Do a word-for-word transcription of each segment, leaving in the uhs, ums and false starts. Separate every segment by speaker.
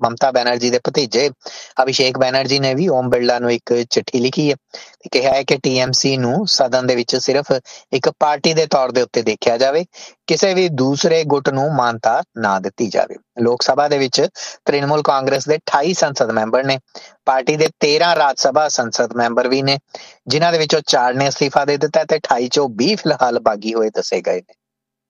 Speaker 1: ਮਮਤਾ ਬੈਨਰਜੀ ਦੇ ਭਤੀਜੇ ਅਭਿਸ਼ੇਕ ਬੈਨਰਜੀ ਨੇ ਵੀ ਓਮ ਬਿਰਲਾ ਨੂੰ ਇੱਕ ਚਿੱਠੀ ਲਿਖੀ ਹੈ ਤੇ ਕਿਹਾ ਹੈ ਕਿ ਟੀਐਮਸੀ ਨੂੰ ਸਦਨ ਦੇ ਵਿੱਚ ਸਿਰਫ ਇੱਕ ਪਾਰਟੀ ਦੇ ਤੌਰ ਦੇ ਉੱਤੇ ਦੇਖਿਆ ਜਾਵੇ, ਕਿਸੇ ਵੀ ਦੂਸਰੇ ਗੁੱਟ ਨੂੰ ਮਾਨਤਾ ਨਾ ਦਿੱਤੀ ਜਾਵੇ। ਲੋਕ ਸਭਾ ਦੇ ਵਿੱਚ ਤ੍ਰਿਣਮੂਲ ਕਾਂਗਰਸ ਦੇ ਅਠਾਈ ਸੰਸਦ ਮੈਂਬਰ ਨੇ, ਪਾਰਟੀ ਦੇ ਤੇਰਾਂ ਰਾਜ ਸਭਾ ਸੰਸਦ ਮੈਂਬਰ ਵੀ ਨੇ, ਜਿਨ੍ਹਾਂ ਦੇ ਵਿੱਚੋਂ ਚਾਰ ਨੇ ਅਸਤੀਫਾ ਦੇ ਦਿੱਤਾ ਤੇ ਅਠਾਈ ਚੋਂ ਵੀਹ ਫਿਲਹਾਲ ਬਾਗੀ ਹੋਏ ਦੱਸੇ ਗਏ ਨੇ।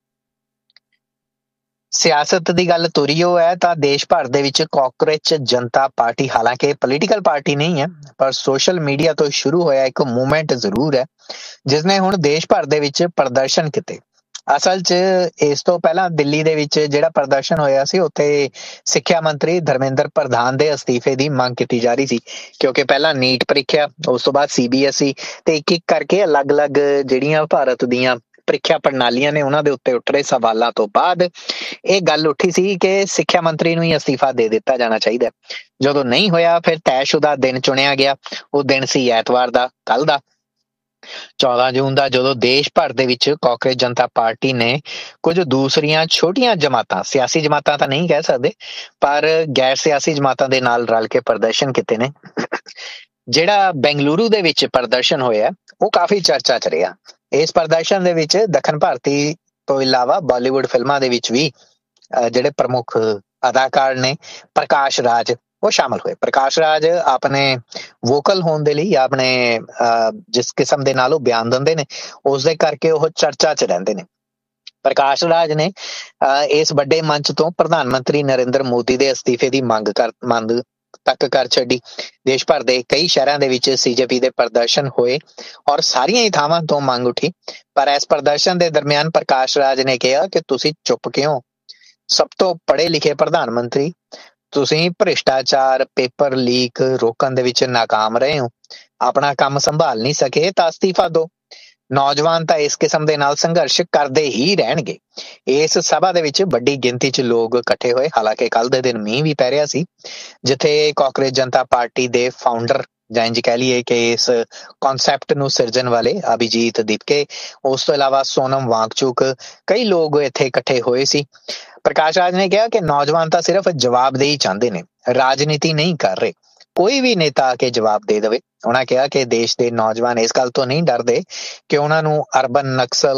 Speaker 1: ਸਿਆਸਤ ਦੀ ਗੱਲ ਤੁਰੀਓ ਹੈ ਤਾਂ ਦੇਸ਼ ਭਰ ਦੇ ਵਿੱਚ ਕਾਂਗਰਸ ਜਨਤਾ ਪਾਰਟੀ ਹਾਲਾਂਕਿ ਪੋਲੀਟੀਕਲ ਪਾਰਟੀ ਨਹੀਂ ਹੈ, ਪਰ ਸੋਸ਼ਲ ਮੀਡੀਆ ਤੋਂ ਸ਼ੁਰੂ ਹੋਇਆ ਇੱਕ ਮੂਵਮੈਂਟ ਜ਼ਰੂਰ ਹੈ ਜਿਸਨੇ ਹੁਣ ਦੇਸ਼ ਭਰ ਦੇ ਵਿੱਚ ਪ੍ਰਦਰਸ਼ਨ ਕੀਤੇ। ਅਸਲ 'ਚ ਇਸ ਤੋਂ ਪਹਿਲਾਂ ਦਿੱਲੀ ਦੇ ਵਿੱਚ ਜਿਹੜਾ ਪ੍ਰਦਰਸ਼ਨ ਹੋਇਆ ਸੀ ਉੱਥੇ ਸਿੱਖਿਆ ਮੰਤਰੀ ਧਰਮਿੰਦਰ ਪ੍ਰਧਾਨ ਦੇ ਅਸਤੀਫੇ ਦੀ ਮੰਗ ਕੀਤੀ ਜਾ ਰਹੀ ਸੀ, ਕਿਉਂਕਿ ਪਹਿਲਾਂ ਨੀਟ ਪ੍ਰੀਖਿਆ, ਉਸ ਤੋਂ ਬਾਅਦ ਸੀਬੀਐਸਈ ਤੇ ਇੱਕ ਇੱਕ ਕਰਕੇ ਅਲੱਗ-ਅਲੱਗ ਜਿਹੜੀਆਂ ਭਾਰਤ ਦੀਆਂ ਪ੍ਰੀਖਿਆ ਪ੍ਰਣਾਲੀਆਂ ਨੇ ਉਹਨਾਂ ਦੇ ਉੱਤੇ ਉੱਠ ਰਹੇ ਸਵਾਲਾਂ ਤੋਂ ਬਾਅਦ ਇਹ ਗੱਲ ਉੱਠੀ ਸੀ ਕਿ ਸਿੱਖਿਆ ਮੰਤਰੀ ਨੂੰ ਹੀ ਅਸਤੀਫਾ ਦੇ ਦਿੱਤਾ ਜਾਣਾ ਚਾਹੀਦਾ। ਜਦੋਂ ਨਹੀਂ ਹੋਇਆ ਫਿਰ ਤੈਅਸ਼ੁਦਾ ਦਿਨ ਚੁਣਿਆ ਗਿਆ, ਉਹ ਦਿਨ ਸੀ ਐਤਵਾਰ ਦਾ, ਕੱਲ ਦਾ ਚੌਦਾਂ ਜੂਨ ਦਾ, ਜਦੋਂ ਦੇਸ਼ ਭਰ ਦੇ ਵਿੱਚ ਕਾਂਗਰਸ ਜਨਤਾ ਪਾਰਟੀ ਨੇ ਕੁਝ ਦੂਸਰੀਆਂ ਛੋਟੀਆਂ ਜਮਾਤਾਂ, ਸਿਆਸੀ ਜਮਾਤਾਂ ਤਾਂ ਨਹੀਂ ਕਹਿ ਸਕਦੇ, ਪਰ ਗੈਰ ਸਿਆਸੀ ਜਮਾਤਾਂ ਦੇ ਨਾਲ ਰਲ ਕੇ ਪ੍ਰਦਰਸ਼ਨ ਕੀਤੇ ਨੇ। ਜਿਹੜਾ ਬੈਂਗਲੁਰੂ ਦੇ ਵਿੱਚ ਪ੍ਰਦਰਸ਼ਨ ਹੋਇਆ ਉਹ ਕਾਫੀ ਚਰਚਾ 'ਚ ਰਿਹਾ। ਇਸ ਪ੍ਰਦਰਸ਼ਨ ਦੇ ਵਿੱਚ ਦੱਖਣ ਭਾਰਤੀ ਤੋਂ ਇਲਾਵਾ ਬਾਲੀਵੁੱਡ ਫਿਲਮਾਂ ਦੇ ਵਿੱਚ ਵੀ ਜਿਹੜੇ ਪ੍ਰਮੁੱਖ ਅਦਾਕਾਰ ਨੇ, ਪ੍ਰਕਾਸ਼ ਰਾਜ, ਉਹ ਸ਼ਾਮਲ ਹੋਏ। ਪ੍ਰਕਾਸ਼ ਰਾਜ ਆਪਣੇ ਵੋਕਲ ਹੋਣ ਦੇ ਲਈ, ਆਪਣੇ ਜਿਸ ਕਿਸਮ ਦੇ ਨਾਲ ਉਹ ਬਿਆਨ ਦਿੰਦੇ ਨੇ ਉਸ ਦੇ ਕਰਕੇ ਉਹ ਚਰਚਾ 'ਚ ਰਹਿੰਦੇ ਨੇ। ਪ੍ਰਕਾਸ਼ ਰਾਜ ਨੇ ਇਸ ਵੱਡੇ ਮੰਚ ਤੋਂ ਪ੍ਰਧਾਨ ਮੰਤਰੀ ਨਰਿੰਦਰ ਮੋਦੀ ਦੇ ਅਸਤੀਫੇ ਦੀ ਮੰਗ ਕਰ ਮੰਗ ਤੱਕ ਕਰ ਛੱਡੀ। ਦੇਸ਼ ਭਰ ਦੇ ਕਈ ਸ਼ਹਿਰਾਂ ਦੇ ਵਿੱਚ ਸੀਜੇਪੀ ਦੇ ਪ੍ਰਦਰਸ਼ਨ ਹੋਏ ਔਰ ਸਾਰੀਆਂ ਹੀ ਥਾਵਾਂ ਤੋਂ ਮੰਗ ਉੱਠੀ, ਪਰ ਇਸ ਪ੍ਰਦਰਸ਼ਨ ਦੇ ਦਰਮਿਆਨ ਪ੍ਰਕਾਸ਼ ਰਾਜ ਨੇ ਕਿਹਾ ਕਿ ਤੁਸੀਂ ਚੁੱਪ ਕਿਉਂ? ਸਭ ਤੋਂ ਪੜ੍ਹੇ ਲਿਖੇ ਪ੍ਰਧਾਨ ਮੰਤਰੀ, ਤੁਸੀਂ ਭ੍ਰਿਸ਼ਟਾਚਾਰ, ਪੇਪਰ ਲੀਕ ਰੋਕਣ ਦੇ ਵਿੱਚ ਨਾਕਾਮ ਰਹੇ ਹੋ, ਆਪਣਾ ਕੰਮ ਸੰਭਾਲ ਨਹੀਂ ਸਕੇ ਤਾਂ ਅਸਤੀਫਾ ਦਿਓ। ਨੌਜਵਾਨ ਤਾਂ ਇਸ ਕਿਸਮ ਦੇ ਨਾਲ ਸੰਘਰਸ਼ ਕਰਦੇ ਹੀ ਰਹਿਣਗੇ। ਇਸ ਸਭਾ ਦੇ ਵਿੱਚ ਵੱਡੀ ਗਿਣਤੀ 'ਚ ਲੋਕ ਇਕੱਠੇ ਹੋਏ। ਹਾਲਾਂਕਿ ਕੱਲ ਦੇ ਦਿਨ ਮੀਂਹ ਵੀ ਪੈ ਰਿਹਾ ਸੀ, ਜਿੱਥੇ ਕਾਂਗਰਸ ਜਨਤਾ ਪਾਰਟੀ ਦੇ ਫਾਊਂਡਰ ਜਾਂ ਇੰਝ ਕਹਿ ਲਈਏ ਕਿ ਇਸ ਕਨਸੈਪਟ ਨੂੰ ਸਿਰਜਣ ਵਾਲੇ ਅਭਿਜੀਤ ਦੀਪਕੇ, ਉਸ ਤੋਂ ਇਲਾਵਾ ਸੋਨਮ ਵਾਂਗਚੁਕ, ਕਈ ਲੋਕ ਇੱਥੇ ਇਕੱਠੇ ਹੋਏ ਸੀ। ਪ੍ਰਕਾਸ਼ ਰਾਜ ਨੇ ਕਿਹਾ ਕਿ ਨੌਜਵਾਨ ਤਾਂ ਸਿਰਫ ਜਵਾਬਦੇਹੀ ਚਾਹੁੰਦੇ ਨੇ, ਰਾਜਨੀਤੀ ਨਹੀਂ ਕਰ ਰਹੇ। ਕੋਈ ਵੀ ਨੇਤਾ ਆ ਕੇ ਜਵਾਬ ਦੇ ਦੇਵੇ। ਉਹਨਾਂ ਕਿਹਾ ਕਿ ਦੇਸ਼ ਦੇ ਨੌਜਵਾਨ ਇਸ ਗੱਲ ਤੋਂ ਨਹੀਂ ਡਰਦੇ ਕਿ ਉਹਨਾਂ ਨੂੰ ਅਰਬਨ ਨਕਸਲ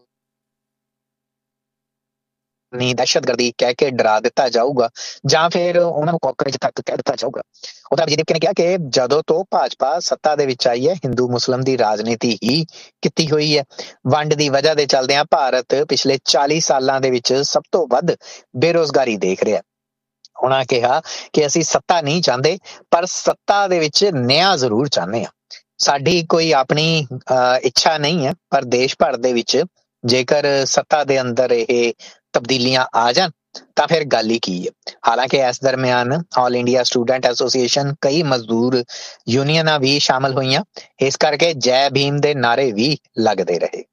Speaker 1: ਨੀ ਦਹਿਸ਼ਤਗਰਦੀ ਕਹਿ ਕੇ ਡਰਾ ਦਿੱਤਾ ਜਾਊਗਾ ਜਾਂ ਫਿਰ ਉਹਨਾਂ ਨੂੰ ਕਾਂਗਰਸ ਤੱਕ ਕਹਿ ਦਿੱਤਾ ਜਾਊਗਾ। ਉਹਦਾ ਅਭਿਜੀਤ ਦੀਪਕੇ ਨੇ ਕਿਹਾ ਕਿ ਜਦੋਂ ਤੋਂ ਭਾਜਪਾ ਸੱਤਾ ਦੇ ਵਿੱਚ ਆਈ ਹੈ, ਹਿੰਦੂ ਮੁਸਲਿਮ ਦੀ ਰਾਜਨੀਤੀ ਹੀ ਕੀਤੀ ਹੋਈ ਹੈ। ਵੰਡ ਦੀ ਵਜ੍ਹਾ ਦੇ ਚੱਲਦਿਆਂ ਭਾਰਤ ਪਿਛਲੇ ਚਾਲੀ ਸਾਲਾਂ ਦੇ ਵਿੱਚ ਸਭ ਤੋਂ ਵੱਧ ਬੇਰੁਜ਼ਗਾਰੀ ਦੇਖ ਰਿਹਾ। ਉਹਨਾਂ ਕਿਹਾ ਕਿ ਅਸੀਂ ਸੱਤਾ ਨਹੀਂ ਚਾਹੁੰਦੇ, ਪਰ ਸੱਤਾ ਦੇ ਵਿੱਚ ਨਿਆਂ ਜ਼ਰੂਰ ਚਾਹੁੰਦੇ ਹਾਂ। ਸਾਡੀ ਕੋਈ ਆਪਣੀ ਅਹ ਇੱਛਾ ਨਹੀਂ ਹੈ, ਪਰ ਦੇਸ਼ ਭਰ ਦੇ ਵਿੱਚ ਜੇਕਰ ਸੱਤਾ ਦੇ ਅੰਦਰ ਇਹ ਤਬਦੀਲੀਆਂ ਆ ਜਾਣ ਤਾਂ ਫਿਰ ਗੱਲ ਹੀ ਕੀ ਹੈ। ਹਾਲਾਂਕਿ ਇਸ ਦਰਮਿਆਨ ਆਲ ਇੰਡੀਆ ਸਟੂਡੈਂਟ ਐਸੋਸੀਏਸ਼ਨ, ਕਈ ਮਜ਼ਦੂਰ ਯੂਨੀਅਨਾਂ ਵੀ ਸ਼ਾਮਲ ਹੋਈਆਂ, ਇਸ ਕਰਕੇ ਜੈ ਭੀਮ ਦੇ ਨਾਅਰੇ ਵੀ ਲੱਗਦੇ ਰਹੇ।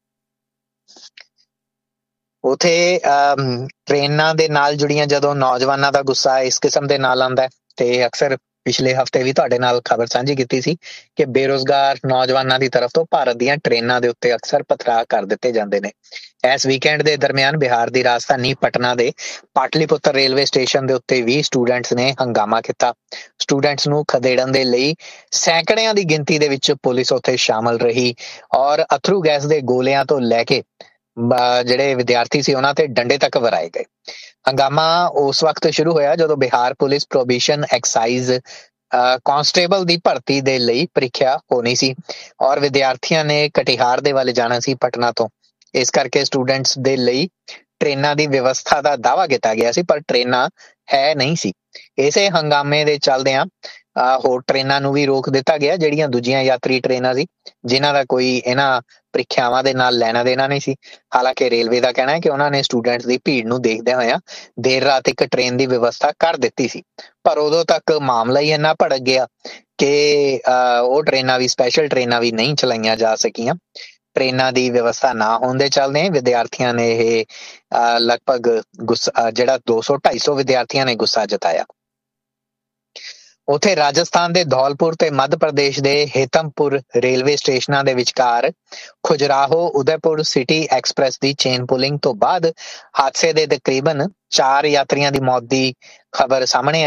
Speaker 1: ਉਥੇ ਟ੍ਰੇਨਾਂ ਦੇ ਨਾਲ ਜੁੜੀਆਂ ਜਦੋਂ ਨੌਜਵਾਨਾਂ ਦਾ ਗੁੱਸਾ ਇਸ ਕਿਸਮ ਦੇ ਨਾਲ ਆਉਂਦਾ, ਤੇ ਅਕਸਰ ਪਿਛਲੇ ਹਫ਼ਤੇ ਵੀ ਤੁਹਾਡੇ ਨਾਲ ਖਬਰ ਸਾਂਝੀ ਕੀਤੀ ਸੀ ਕਿ ਬੇਰੁਜ਼ਗਾਰ ਨੌਜਵਾਨਾਂ ਦੀ ਤਰਫ ਤੋਂ ਭਾਰਤ ਦੀਆਂ ਟ੍ਰੇਨਾਂ ਦੇ ਉੱਤੇ ਅਕਸਰ ਪਥਰਾਅ ਕਰ ਦਿੱਤੇ ਜਾਂਦੇ ਨੇ। ਇਸ ਵੀਕਐਂਡ ਦੇ ਦਰਮਿਆਨ ਬਿਹਾਰ ਦੀ ਰਾਜਧਾਨੀ ਪਟਨਾ ਦੇ ਪਾਟਲੀਪੁੱਤਰ ਰੇਲਵੇ ਸਟੇਸ਼ਨ ਦੇ ਉੱਤੇ ਵੀ ਸਟੂਡੈਂਟਸ ਨੇ ਹੰਗਾਮਾ ਕੀਤਾ। ਸਟੂਡੈਂਟਸ ਨੂੰ ਖਦੇੜਨ ਦੇ ਲਈ ਸੈਂਕੜਿਆਂ ਦੀ ਗਿਣਤੀ ਦੇ ਵਿੱਚ ਪੁਲਿਸ ਉੱਥੇ ਸ਼ਾਮਲ ਰਹੀ ਔਰ ਅਥਰੂ ਗੈਸ ਦੇ ਗੋਲਿਆਂ ਤੋਂ ਲੈ ਕੇ ਜਿਹੜੇ ਵਿਦਿਆਰਥੀ ਸੀ ਉਹਨਾਂ ਤੇ ਡੰਡੇ ਤੱਕ ਵਰਾਏ ਗਏ। ਹੰਗਾਮਾ ਉਸ ਵਕਤ ਸ਼ੁਰੂ ਹੋਇਆ ਜਦੋਂ Bihar police probation exercise constable ਦੀ ਭਰਤੀ ਦੇ ਲਈ ਪ੍ਰੀਖਿਆ ਹੋਣੀ ਸੀ ਔਰ ਵਿਦਿਆਰਥੀਆਂ ਨੇ ਕਟਿਹਾਰ ਦੇ ਵੱਲ ਜਾਣਾ ਸੀ ਪਟਨਾ ਤੋਂ। ਇਸ ਕਰਕੇ ਸਟੂਡੈਂਟਸ ਦੇ ਲਈ ਟ੍ਰੇਨਾਂ ਦੀ ਵਿਵਸਥਾ ਦਾ ਦਾਅਵਾ ਕੀਤਾ ਗਿਆ ਸੀ, ਪਰ ਟ੍ਰੇਨਾਂ ਹੈ ਨਹੀਂ ਸੀ। ਇਸੇ ਹੰਗਾਮੇ ਦੇ ਚੱਲਦਿਆਂ ਹੋਰ ਟ੍ਰੇਨਾਂ ਨੂੰ ਵੀ ਰੋਕ ਦਿੱਤਾ ਗਿਆ, ਜਿਹੜੀਆਂ ਦੂਜੀਆਂ ਯਾਤਰੀ ਟ੍ਰੇਨਾਂ ਸੀ ਜਿਨ੍ਹਾਂ ਦਾ ਕੋਈ ਇਹਨਾਂ ਪ੍ਰੀਖਿਆਵਾਂ ਦੇ ਨਾਲ ਲੈਣਾ ਦੇਣਾ ਨਹੀਂ ਸੀ। ਹਾਲਾਂਕਿ ਰੇਲਵੇ ਦਾ ਕਹਿਣਾ ਹੈ ਕਿ ਉਹਨਾਂ ਨੇ ਸਟੂਡੈਂਟਸ ਦੀ ਭੀੜ ਨੂੰ ਦੇਖਦਿਆਂ ਹੋਇਆਂ ਦੇਰ ਰਾਤ ਇੱਕ ਟ੍ਰੇਨ ਦੀ ਵਿਵਸਥਾ ਕਰ ਦਿੱਤੀ ਸੀ, ਪਰ ਉਦੋਂ ਤੱਕ ਮਾਮਲਾ ਹੀ ਇੰਨਾ ਭੜਕ ਗਿਆ ਕਿ ਉਹ ਟ੍ਰੇਨਾਂ ਵੀ, ਸਪੈਸ਼ਲ ਟ੍ਰੇਨਾਂ ਵੀ ਨਹੀਂ ਚਲਾਈਆਂ ਜਾ ਸਕੀਆਂ। ਟ੍ਰੇਨਾਂ ਦੀ ਵਿਵਸਥਾ ਨਾ ਹੋਣ ਦੇ ਚੱਲਦੇ ਵਿਦਿਆਰਥੀਆਂ ਨੇ ਇਹ ਲਗਭਗ ਗੁੱਸਾ ਜਿਹੜਾ ਦੋ ਸੌ ਢਾਈ ਸੌ ਵਿਦਿਆਰਥੀਆਂ ਨੇ ਗੁੱਸਾ ਜਤਾਇਆ। ਉੱਥੇ ਰਾਜਸਥਾਨ ਦੇ ਧੌਲਪੁਰ ਤੇ ਮੱਧ ਪ੍ਰਦੇਸ਼ ਦੇ ਹੇਤਮਪੁਰ ਰੇਲਵੇ ਸਟੇਸ਼ਨਾਂ ਦੇ ਵਿਚਕਾਰ ਖੁਜਰਾਹੋ ਉਦੈਪੁਰ ਸਿਟੀ ਐਕਸਪ੍ਰੈਸ ਦੀ ਚੇਨ ਪੁਲਿੰਗ ਤੋਂ ਬਾਅਦ ਹਾਦਸੇ ਦੇ ਤਕਰੀਬਨ ਚਾਰ ਯਾਤਰੀਆਂ ਦੀ ਮੌਤ ਦੀ ਖਬਰ ਸਾਹਮਣੇ ਆਈ।